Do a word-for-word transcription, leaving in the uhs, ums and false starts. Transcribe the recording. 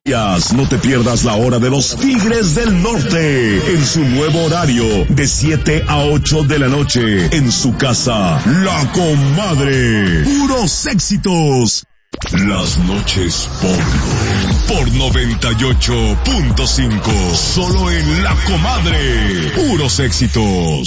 No te pierdas la hora de los Tigres del Norte en su nuevo horario de siete a ocho de la noche en su casa, La Comadre. Puros éxitos. Las noches por por noventa y ocho punto cinco. Solo en La Comadre. Puros éxitos.